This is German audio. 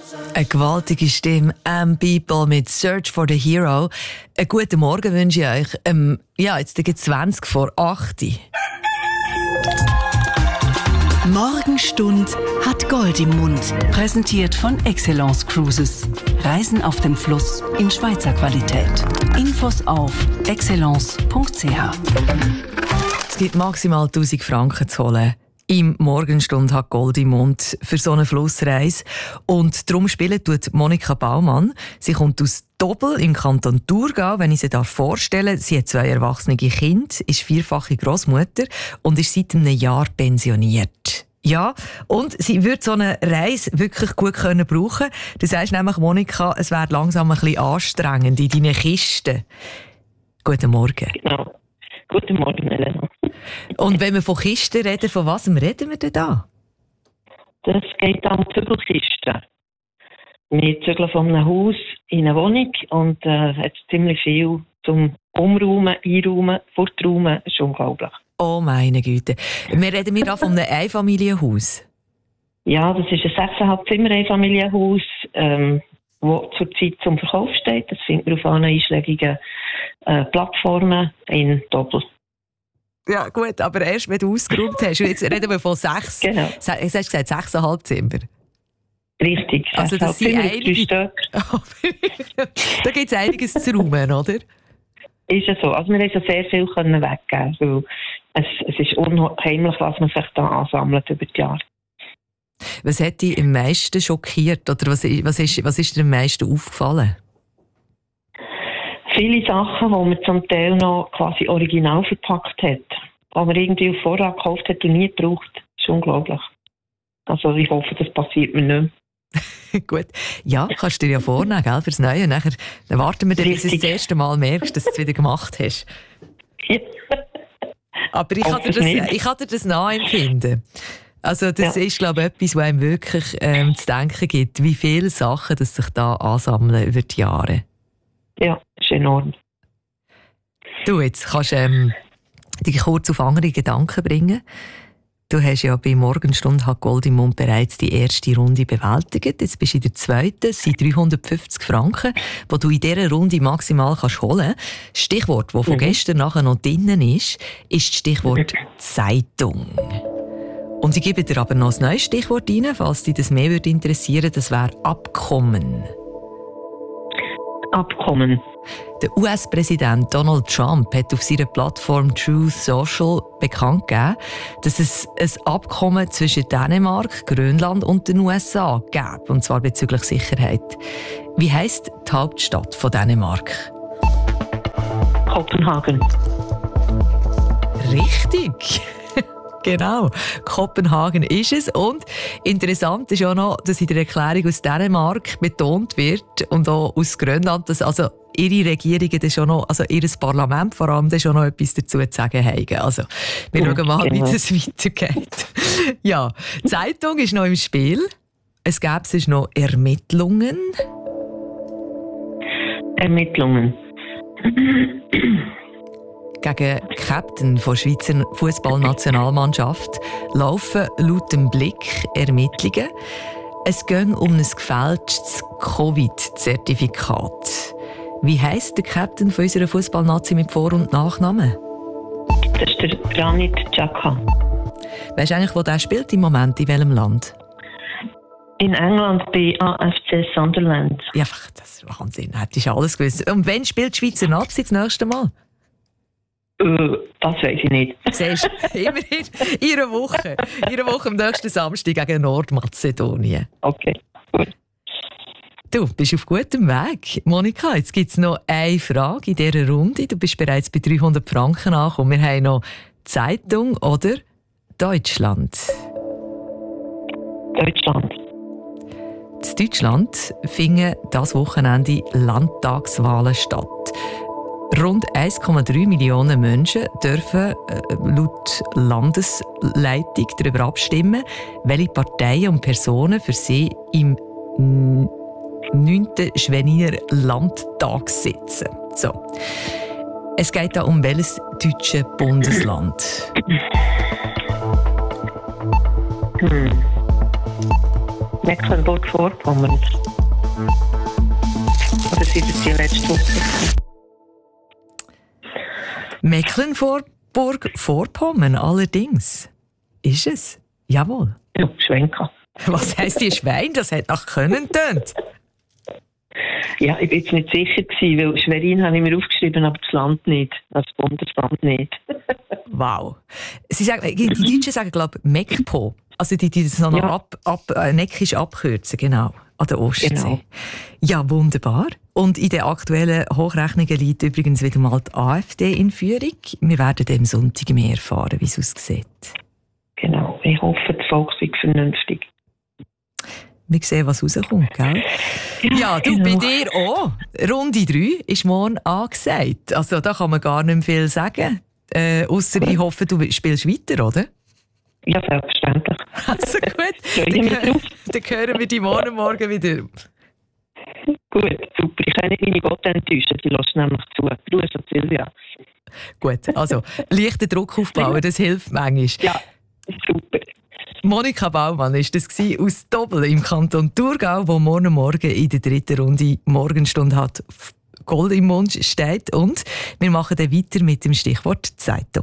Eine gewaltige Stimme, People mit Search for the Hero. Einen guten Morgen wünsche ich euch. Jetzt geht es 20 vor 8 Uhr. Morgenstund hat Gold im Mund. Präsentiert von Excellence Cruises. Reisen auf dem Fluss in Schweizer Qualität. Infos auf excellence.ch. Es gibt maximal 1000 Franken zu holen. Im Morgenstund hat Gold im Mund für so eine Flussreise. Und darum spielt tut Monika Baumann. Sie kommt aus Dobel im Kanton Thurgau, wenn ich sie vorstellen darf. Sie hat 2 erwachsene Kinder, ist 4-fache Grossmutter und ist seit einem Jahr pensioniert. Ja, und sie würde so eine Reise wirklich gut brauchen können. Du sagst nämlich, Monika, es wäre langsam ein bisschen anstrengend in deinen Kisten. Guten Morgen. Genau. Guten Morgen, Elena. Und wenn wir von Kisten reden, von was reden wir denn da? Das geht um Zügelkisten. Wir zügeln von einem Haus in eine Wohnung und hat ziemlich viel zum Umräumen, Einräumen, Forträumen. Das ist unglaublich. Oh meine Güte. Wir reden hier von einem Einfamilienhaus. Ja, das ist ein 6,5 Zimmer Einfamilienhaus, das zurzeit zum Verkauf steht. Das findet man auf allen einschlägigen Plattformen in Doppel. Ja gut, aber erst wenn du ausgeräumt hast. Und jetzt reden wir von 6. Genau. Jetzt hast du gesagt 6,5 Zimmer. Richtig. Also das sind Zimmer, einige... 3 Stück. Da gibt es einiges zu räumen, oder? Ist ja so. Also wir haben so sehr viel weggeben, weil es ist unheimlich, was man sich da ansammelt über die Jahre. Was hat dich am meisten schockiert? Oder was ist dir am meisten aufgefallen? Viele Sachen, die man zum Teil noch quasi original verpackt hat, die man irgendwie auf Vorrat gekauft hat und nie gebraucht. Das ist unglaublich. Also ich hoffe, das passiert mir nicht mehr. Gut. Ja, kannst du dir ja vornehmen, gell, fürs Neue. Nachher dann warten wir, bis du das erste Mal merkst, dass du es wieder gemacht hast. Ja. Aber ich kann dir das nachempfinden. Also das ist, glaube ich, etwas, was einem wirklich zu denken gibt, wie viele Sachen das sich da ansammeln über die Jahre. Ja, ist enorm. Du, jetzt kannst du dich kurz auf andere Gedanken bringen. Du hast ja bei Morgenstund hat Gold im Mund bereits die erste Runde bewältigt. Jetzt bist du in der zweiten. Es sind 350 Franken, die du in dieser Runde maximal holen kannst. Stichwort, das von gestern nachher noch drinnen ist das Stichwort Zeitung. Und ich gebe dir aber noch ein neues Stichwort rein, falls dich das mehr interessieren würde. Das wäre Abkommen. Abkommen. Der US-Präsident Donald Trump hat auf seiner Plattform Truth Social bekannt gegeben, dass es ein Abkommen zwischen Dänemark, Grönland und den USA gibt, und zwar bezüglich Sicherheit. Wie heisst die Hauptstadt von Dänemark? Kopenhagen. Richtig! Genau, Kopenhagen ist es. Und interessant ist auch noch, dass in der Erklärung aus Dänemark betont wird und auch aus Grönland, dass also ihre Regierungen das schon noch, also ihr Parlament vor allem, das schon noch etwas dazu zu sagen haben. Also, wir schauen mal, wie das weitergeht. Ja, die Zeitung ist noch im Spiel. Es gäbe sonst noch Ermittlungen. Ermittlungen. Gegen Captain der Schweizer Fußballnationalmannschaft laufen laut dem Blick Ermittlungen. Es geht um ein gefälschtes Covid-Zertifikat. Wie heisst der Captain von unserer Fußballnazi mit Vor- und Nachnamen? Das ist der Granit Xhaka. Weißt du eigentlich, wo der spielt im Moment, in welchem Land? In England bei AFC Sunderland. Ja, das ist Wahnsinn, hättest du alles gewusst. Und wann spielt die Schweizer Nazi das nächste Mal? Das weiss ich nicht. Siehst du, immerhin in einer Woche. In einer Woche am nächsten Samstag gegen Nordmazedonien. Okay, gut. Du bist auf gutem Weg. Monika, jetzt gibt es noch eine Frage in dieser Runde. Du bist bereits bei 300 Franken angekommen. Wir haben noch Zeitung oder Deutschland? Deutschland. In Deutschland finden dieses Wochenende Landtagswahlen statt. Rund 1,3 Millionen Menschen dürfen laut Landesleitung darüber abstimmen, welche Parteien und Personen für sie im 9. Schweininer Landtag sitzen. So. Es geht da um welches deutsche Bundesland? Mecklenburg-Vorpommern. Oder sind das die letzte Woche? Mecklenburg-Vorpommern allerdings. Ist es? Jawohl. Ja, Schwenka. Was heisst die Schwein? Das hat nach Können tönt. Ja, ich bin jetzt nicht sicher gewesen, weil Schwerin habe ich mir aufgeschrieben, aber das Land nicht. Das Bundesland nicht. Wow. Sie sagen, die Deutschen sagen, glaube ich, Mekpo. Also die das noch Ja. neckisch abkürzen, genau. An der Ostsee. Genau. Ja, wunderbar. Und in den aktuellen Hochrechnungen liegt übrigens wieder mal die AfD in Führung. Wir werden am Sonntag mehr erfahren, wie es aussieht. Genau. Ich hoffe, das Volk sei vernünftig. Wir sehen, was rauskommt, gell? Ja, du, genau. bei dir auch. Runde 3 ist morgen angesagt. Also da kann man gar nicht mehr viel sagen. Ausser ich hoffe, du spielst weiter, oder? Ja, selbstverständlich. Also gut, Freue ich mich drauf. dann hören wir dich morgen wieder. Gut, super. Ich kann nicht meine Gott enttäuschen. Sie lässt nämlich zu. Grüß an Silvia. Gut, also leichten Druck aufbauen, das hilft manchmal. Ja, super. Monika Baumann war das aus Dobbel im Kanton Thurgau, wo morgen in der 3. Runde Morgenstunde hat Gold im Mund steht. Und wir machen dann weiter mit dem Stichwort Zeitung.